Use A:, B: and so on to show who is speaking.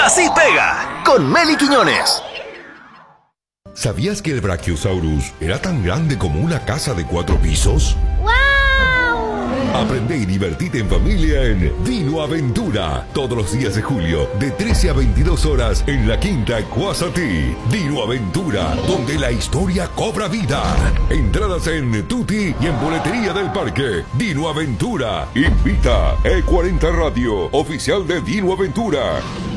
A: Así pega con Meli Quiñones.
B: ¿Sabías que el Brachiosaurus era tan grande como una casa de 4 pisos?
C: ¡Wow!
B: Aprende y divertite en familia en Dino Aventura. Todos los días de julio, de 13 a 22 horas, en la Quinta Cuasatí. Dino Aventura, donde la historia cobra vida. Entradas en Tutti y en Boletería del Parque. Dino Aventura. Invita E40 Radio, oficial de Dino Aventura.